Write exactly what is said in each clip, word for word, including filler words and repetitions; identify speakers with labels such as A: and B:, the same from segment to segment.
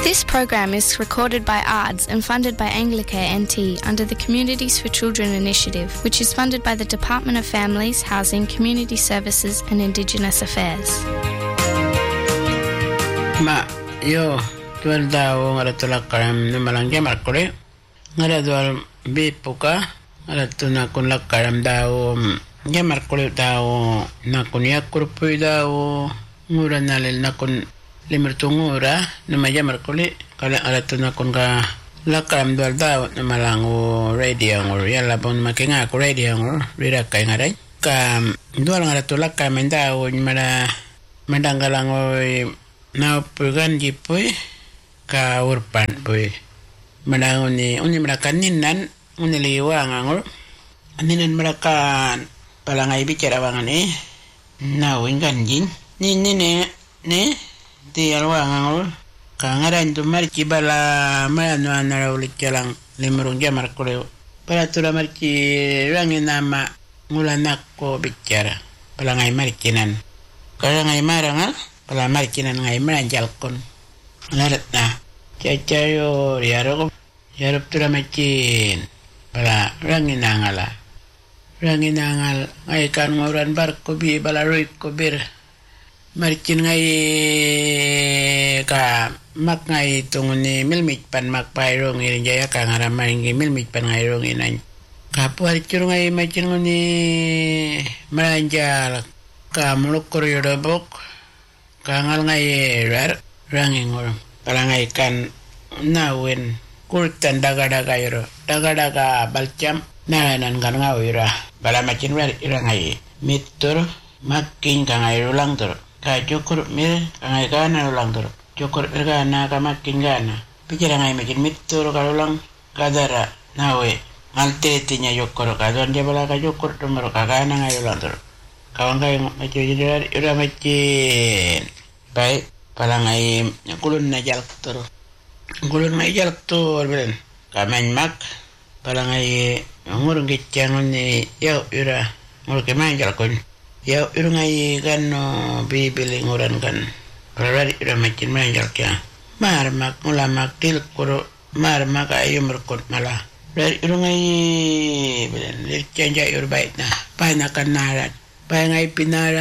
A: This program is recorded by A R D S and funded by Anglicare N T under the Communities for Children initiative, which is funded by the Department of Families, Housing, Community Services and Indigenous Affairs.
B: Ma, yo, tuwal daw nga tulak karam na malangya markore. Nga dual bipuka, nga tuna kun lak karam daw nga markore daw na kunyak kurpoy daw ngura nalil na kun limertungura na maya markole kala ala tuna kun ka lakam dual daw na malango radio ngor yala bon makinga ko radio ngor rira kay ngaray ka dual nga tulak ka mendaw mara mandanggalango na pugan gipoy ka urpan poy malango ni uni marakanin uni liwang ngor aninan marakan palangay bicara wangan eh na wingan jin ni ni ne ne di alwang ngol kangaran tu marci bala mano anara ulit jalang limurung jamar koleo para tura marci rangi nama ngulanak ko bicara pala ngai marcinan kala ngai marangal pala marcinan ngai meranjal kon larat na cacayo riaro yarop tura marcin pala rangi nangala rangi nangal ngai kan ngoran bar ko bi bala roy ko bir marcin ngai ka mak ngai tunguni milmit pan mak pairong irin jaya ka ngaramay ngi milmit pan ngai rong inan ka puar cur ngai marcin nguni maranjal ka muluk koryodobok ka ngal ngai rar rangi ngor pala ngai kan nawen kultan daga-daga yoro daga-daga balcam naranan kan ngawira pala marcin rar ira ngai mitur makin ka ngai rulang tur ka cukur mir kangai kana ulang tur cukur mir kana ka makin kana pikir ngai makin mitur ka ulang kadara nawe ngalte tinya cukur ka don jabala ka cukur tumur ka kana ngai ulang tur kawan kai macam jadi ura macin baik pala ngai kulun na jalak tur kulun ngai jalak tur beren ka main mak pala ngai ngurung gicang ni yo ura ngurung ke main jalak kun ya irungai kan no bibili nguran kan rari ira macin manjal kya mar mak ulamak til kuro mar mak ayu merkot malah rari irungai belen lir canja ur bait na pa na kanarat pa ngai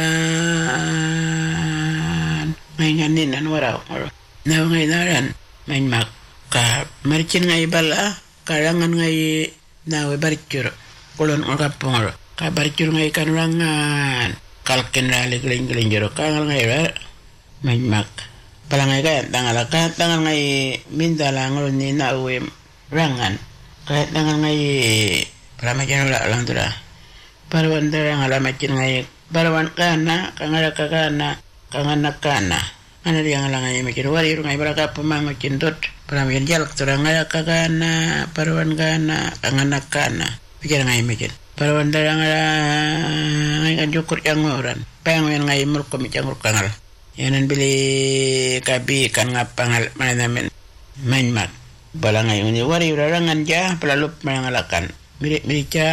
B: pinaran ngai nganin an warau na ngai naran main mak ka marcin ngai bala karangan ngai nawe barcur kulon ngapong kabar cur ngai kan rangan kalken rali geling-geling jero kangal ngai ra main mak pala ngai kan tangal ka tangal ngai minta langol ni na uem rangan ka tangal ngai para macam la lang tura parwan dara ngala macin ngai parwan kana kangala kakana kangana kana ana yang lang ngai macin wari ngai baraka pemang macin dot para macin jalak tura ngai kakana parwan kana kangana kana pikir ngai macin Parawan darang ngai kan cukur yang orang, pengen ngai murko macam kangal. Yanan beli kabi kan ngapangal mana men main mat. Bala ngai uni wari rarangan ja pelalup mangalakan. Mirik mirica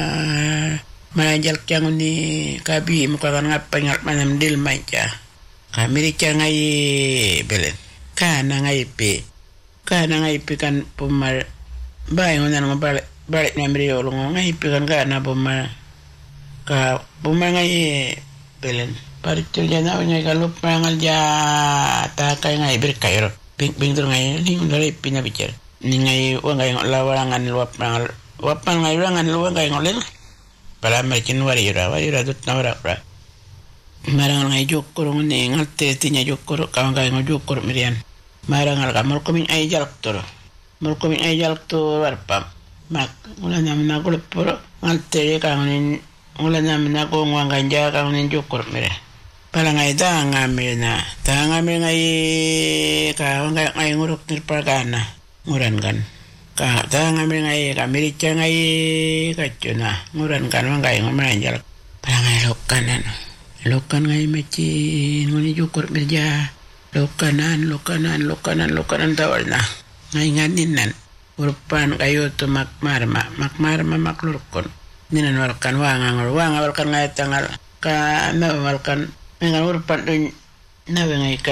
B: manajal yang uni kabi muka kan ngapangal mana mendil maja. Kami rica ngai belen. Kana ngai pe. Kana ngai pe kan pemar bayang unan ngabalik balik nyamri olong ngai pikan kana boma ka boma ngai belen paritul jana ngai kalau pangal ja ta kai ngai berkairo ping ping tur ngai ling dari pina bicar ni ngai wa ngai lawangan luap pangal wapan ngai rangan luang ngai ngolel pala macin wari ra wari ra tut nawra ra marang ngai jokur ni ngalte tinya jokur kawan ngai ngojokur mirian marang al kamar komin ai jalak tur mur komin ai jalak tur warpam mak mula namin ako lepuro ngalte kangunin mula namin ako ngwang kanja kangunin cukur mire pala ngay ta ngamil na ta ngamil ngay ka ngay ngay nguruk nirpagana nguran kan ka ta ngamil ngay kamiricha ngay kacho na nguran kan ngay ngumanjal pala ngay lokanan lokan ngay macin nguni cukur mirja lokanan lokanan lokanan lokanan tawal na ngay nganinan urupan kayo to makmarma makmarma maklurkon ninan walkan wangang wanga walkan ngai tangal ka na walkan ngal urupan dun na ngai kan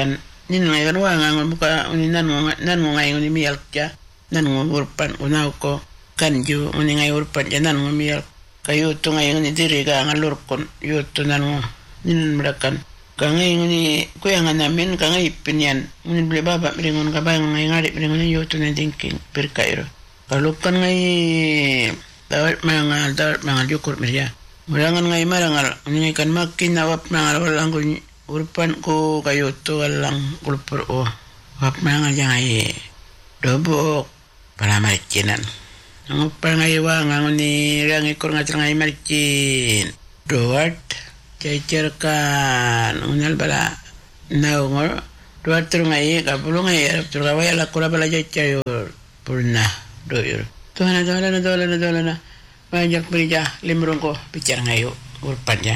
B: nin ngai kan wa ngang buka uni nan nan ngai uni mial ja nan ngurpan unau ko kanju uni ngai urpan ja nan mial kayu tu ngai uni diri ga ngalur kon yu tu nan nin merakan kangai uni ko yang namin kangai pinyan uni beli baba beringon ka bang ngai ngari beringon yu tu nan dingking berkairo kalau kan ngai dawat mangal dawat mangal jukur meria murangan ngai marangal uni kan makin nawap mangal walang urpan ko kayo to lang kulpur o wap mangal jangai dobok para marcinan ngupang ngai wa ngani rang ikor ngajar ngai marcin doat cecerkan unal bala naungor doat tur ngai kapulu ngai tur kawai la kura bala cecayur purna doyur tuana tuana tuana tuana banyak berija limrung ko bicara ngai urpan ya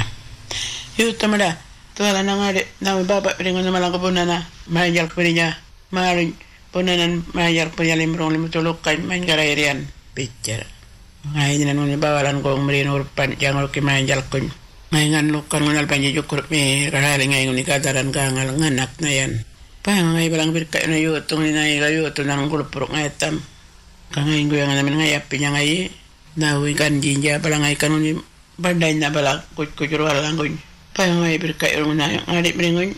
B: yu tamada tuala na nga na baba piringon na malang kapunana mahayal pirinya maring punanan mahayal pirinya limrong limutulok kay main karairian picture ngayon na nung bawalan ko ang marino urpan jangan ki mahayal kun ngayon lukan ngunal panja jukur mi karali ngayon ni kadaran ka ngal nganak na yan pa ngay balang birka na yutong ni nay kayuto na ng kulupurok ngayatam ka ngayon ko yung namin ngayapi niya ngayon nawi kan jinja balang ngay kanuni banday na balang kutkuturo lang kun Payung ay berkait orang na yung adik meringun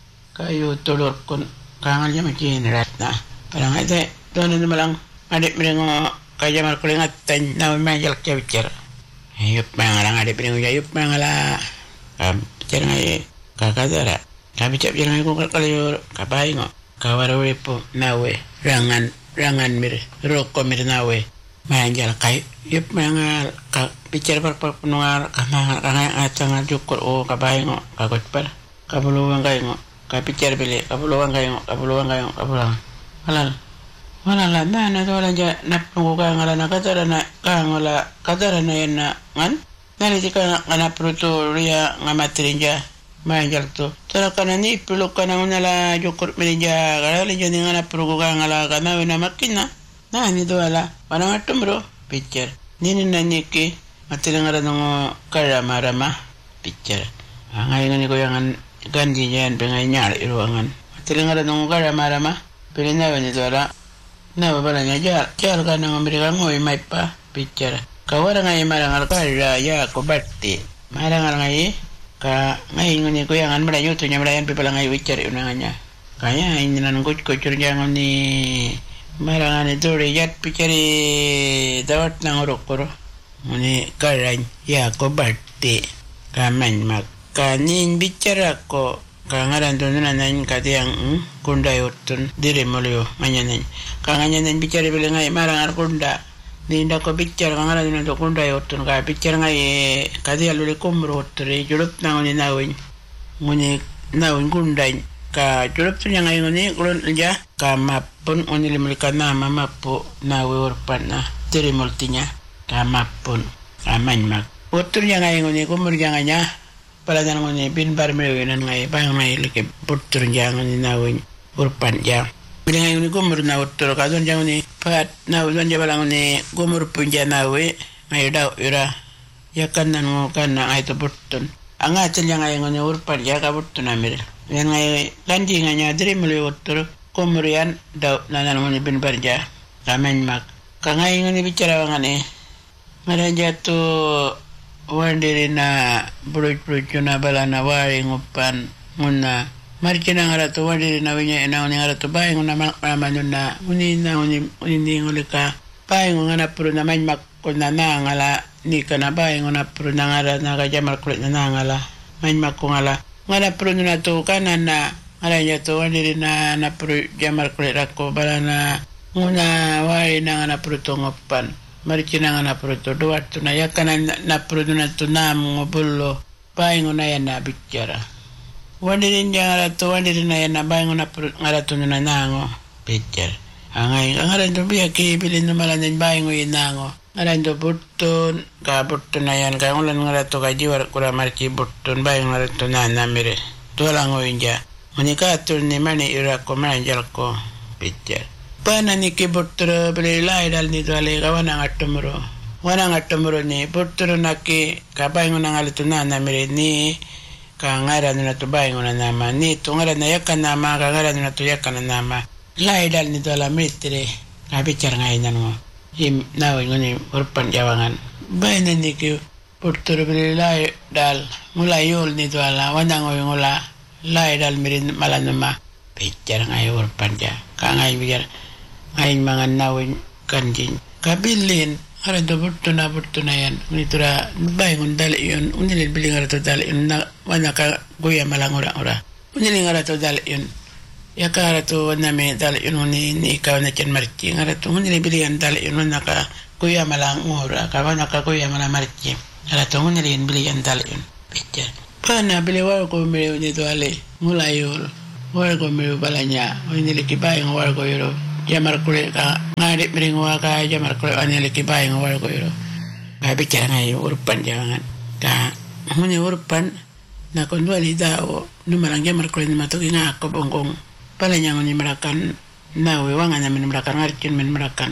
B: kayu tulur kun kangal niya makin rat na parang ite doon na malang adik meringun kaya markulingat tan na may jalak siya bicara ayup mangalang adik meringun ayup mangala bicara ngay kakadara kami cak bicara ngay kung kalkaliyur kapahin ngo kawarawin po nawe rangan rangan mir roko mir nawe manjal kay yup mangal ka bicara par penungar kamang kangai atang jukur o kabay ngo kagot par kabuluang kay ngo ka bicara bili kabuluang kay ngo kabuluang kay ngo kabuluang halal halal la na to la ja napungu ka ngala na katara na ka ngala katara na yan na ngan nali tika ngana pruto ria ngamatrinja manjal to tara kana ni pulok kana ngala jukur meja kala le jani ngana prugo ka ngala kana na makina na ni to ala parang atum bro picture nini naniki matilangara nungo karamarama picture ngayon ni ko yang ganji yan pengay nyar iruangan matilangara nungo karamarama pilinaw ni to ala na babala nya jar jar ka nang amerika ngoy may pa picture kawara ngay marangal kara ya ko batti marangal ngay ka ngayon ni ko yang marayo to nya marayan pipala ngay picture unanganya kaya ini nan ko ko jangan ni marangan itu riyat pikiri dawat nang urok-uro muni karang ya ko barte kaman makanin bicara ko kangaran to nanan katiyang kunda yutun dire molyo manyanan kanganyanan bicara bilangai marangar kunda ninda ko bicara kangaran to kunda yutun ka bicara ngai katiyang luli kumro tre julup nang ni nawin muni nawin kundain ka julup tu yang ngayon ni kulon aja ka mapun oni limulika na mamapu na urpan na tiri multinya ka mapun aman mak utur yang ngayon ni kumur yang anya pala dan ngoni bin bar mewenan ngai bang mai like putur yang ni nawin urpan ya bila ngayon ni kumur na utur ka don yang ni pat na don ja balang ni kumur punja nawe ngai daw ira ya kan nan kan na ai to putun anga tel yang ngayon ni urpan ya ka putun amir yang ay lanji nga niya diri muli utur kumurian daw nanan mo ni bin barja kamen mak kangay nga ni bicara nga ni ngaraja to wandiri na buruj-buruj na bala na wari ngupan muna marki na nga rato wandiri na winya ina nga rato bahay nga naman na uni na uni uni nguli ka bahay nga napuro na may mak kung na nangala ni ka na bahay nga napuro na nga rato na kajamal kulit na nangala may mak kung ala ngana pro na to kanan na aranya to wani na na pro jamar kulera ko bala na nguna wai na na pro to ngopan mari kina na pro to do at na yakana na pro na to na ngobullo pai nguna ya na bicara wani rin jangara to wani rin na ya na bai nguna pro ngara to na nango bicara angai ngara to biya ki bilin na malanin bai ngoy nango Arando button ka button na yan ka ulan ngara to ka jiwar kura marki button bay ngara to na namire to lang oinja monika to ni mani ira ko manjal ko picture pana ni ke button bele lai dal ni to ale ka wana ngatumro wana ngatumro ni button na ke ka bay ngona ngal to na namire ni ka ngaran na to bay ngona nama ni to ngaran na yakan nama ka ngaran na to yakan nama lai dal ni to la mitre ka bicar ngai nan ngo him naw ngoni urpan jawangan bay na ni ke portor beli lai dal mulai yol ni to la wana ngoy ngola lai dal mirin malanama bicar ngai urpan ja ka ngai bicar ngai mangan naw kanjing kabilin ara do butuna butuna yan unitura bay ngon dal yon unilin bilingar to dal yon na wana ka goya malangora ora unilin ara to dal yon ya ka ara to wana me dal yon ni ni ka wana chen marchi ara to unilin bilian dal yon wana ka goya malangora ka wana ka goya mala marchi ara to unilin bilian dal yon picture pana bili war ko me ni to ale mulayol war ko me balanya unilin ki bay ngwar ko yoro jamar kule ka ngari meringo ka jamar kule anele ki bay ngawar ko yoro ka bicara ngai urpan jangan ka huni urpan na kon wali dao numarang jamar kule ni matoki nga ko bongkong pala nyang ni merakan na we wanga na min merakan ngarkin min merakan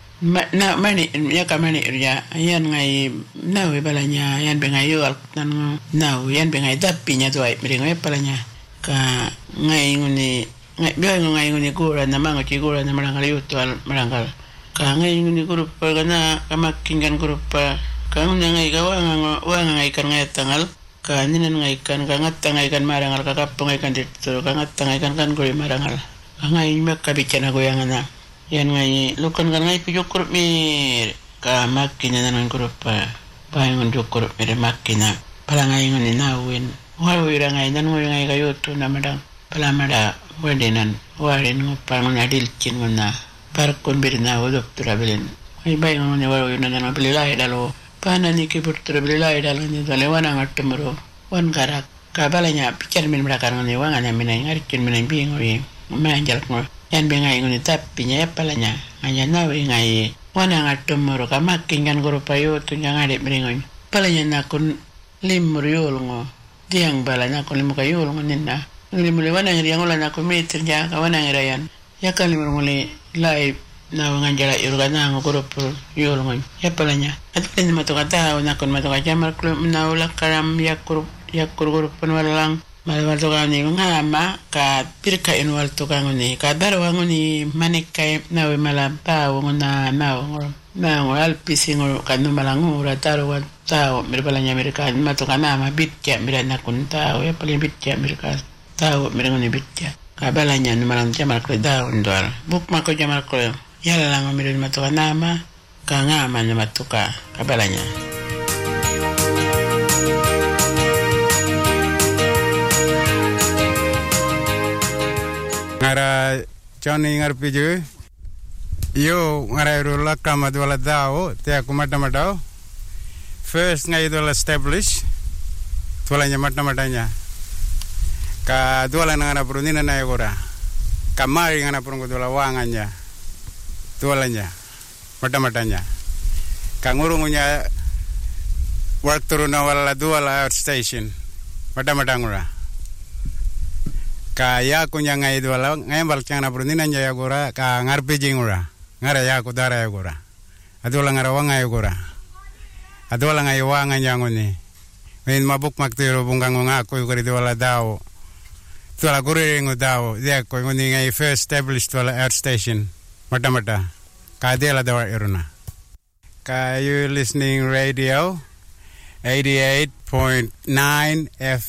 B: na mani ya ka mani ya yan ngai na we balanya yan bengai yo tan na yan bengai tapi nya tuai meringo palanya ka ngai nguni ngai biar ngai nguni kura na mango cigura na marangal yutual marangal ka ngai nguni kurupa kana kamakingan kurupa ka ngai ka wanga wanga ngai kan ngai tangal ka ninan ngai kan ka ngat ngai kan marangal ka kapong ngai kan dito ka ngat ngai kan kan guri marangal ka ngai mek ka bicana goyang na yan ngai lukan kan ngai pijuk kurup mir ka makina nan kurupa paingon juk kurup mir makina pala ngai nguni nawin wa wira ngai nan ngai ngai ka yutu na madang pala mada wadenan warin ngopang ngadil cin ngona parkon birna wodop trabelin ay bay ngone waro yuna na belilay dalo pana ni ke putra belilay dalo ni dale wana ngatumro wan garak kabalanya pikir min merakan ngone wanga na minay ngarkin minay bingoy manjal ngo yan bengay ngone tapinya palanya nganya nawe ngai wana ngatumro kamakin kan guru payo tu ngade meringoy palanya nakun limriyol ngo diang balanya kun limukayol ngonina ngili muli wana ngiri yangola na kumitir ja ka wana ngirayan ya kali muli live na wanganjala irugana ngokurupu yul ngoy ya palanya at pin matukata na kun matuka jamar klub na ula karam yakur yakur grup penwalang malwal to kani ngama ka pirka inwal to kangoni ka darwa ngoni manikai na we malapa ngona na ngor na ngol pisingo kanu malangu rataro tao mirbalanya mirka matuka na mabit ja mirana kun tao ya paling bit ja mirka tahu mereka ni bicara kabalanya ni malam jamar kau dah undar buk makau jamar kau ya lalang mereka matuka nama kanga mana matuka kabalanya
C: ngara Johnny ngar piju yo ngara rula kamat wala dao te aku mata matao first ngai dola establish tualanya mata matanya ka dola ngana prunina na yagora kamari ngana prungo dola wanganya dolanya mata-matanya ka ngurungunya work turuna wala dola outstation mata-mata ngura ka ya kunya ngai dola ngai balkang na prunina nya yagora ka ngarpe jingura ngara ya ku dara yagora adola ngara wanga yagora adola ngai wanganya ngoni men mabuk maktiro bungang ngaku ko dola dao tuala kuring udao dia ko ngoni ngai first established tuala air station mata-mata ka dela dawa iruna ka you listening radio eighty-eight point nine F